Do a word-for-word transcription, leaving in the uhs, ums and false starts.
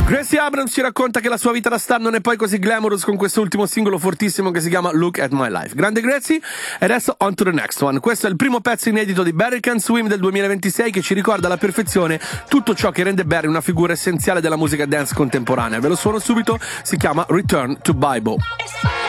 Gracie Abrams ci racconta che la sua vita da star non è poi così glamorous con questo ultimo singolo fortissimo che si chiama Look at My Life. Grande Gracie. E adesso on to the next one. Questo è il primo pezzo inedito di Barry Can Swim del duemilaventisei che ci ricorda alla perfezione tutto ciò che rende Barry una figura essenziale della musica dance contemporanea. Ve lo suono subito, si chiama Return to Bible.